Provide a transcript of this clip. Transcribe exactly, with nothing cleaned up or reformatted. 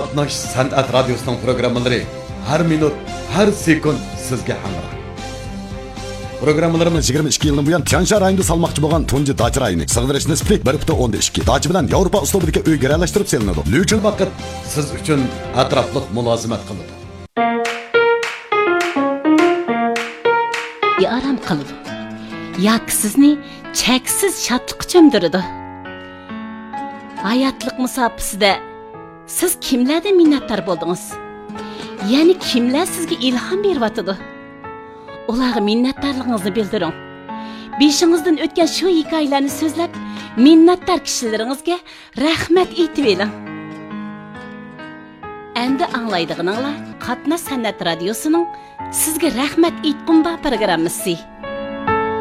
Qatnash San'at Radiosuning programmalari har minut, har sekund sizga hamroh. Programmalarimiz yigirma ikki yildan buyon Tianshan rayonida salmoqchi bo'lgan tunji Dachi rayoni sig'dirish nisbi bir butun o'ndan ikki. Dachi bilan Yevropa uslubidagi uy garalashtirib selinadi. Lüchil vaqt siz uchun atrofliq mulozimat qiladi. Aram qiladi. Yoki sizni cheksiz shodlikqa cho'mdiradi. Hayotlik musofasida siz kimlardan minnatdor bo'ldingiz? Ya'ni kimlar sizga ilhom beryotdi? Ularga minnatdorligingizni bildiring. Beshingizdan o'tgan shu hikoyalarni so'zlab, minnatdor kishilaringizga rahmat aytib bering. Endi anglaydiganinglar Qatnash San'at Radiosuning sizga rahmat aytqum ba programmasi.